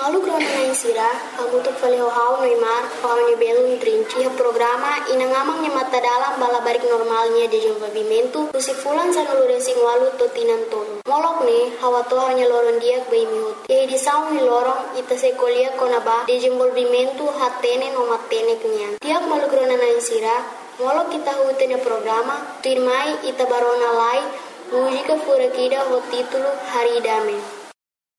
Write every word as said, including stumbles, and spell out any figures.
Malu krona na insira, kamu tu fale hau Neymar, hau ni belum trinci programa inangamang ni mata dalam bala barik normalnya de desenvolvimento, tu si fulan sa nulure sing walu to tinan tonu. Molok ni hawa to hanya loron diak bai mihut. Ye di saung ni lorong ita se kolia kona ba de desenvolvimento hatene no matene knian. Tiak malu krona na insira, molok kita hutene programa, tu irmai ita barona lai, música furakida ho título Haridame.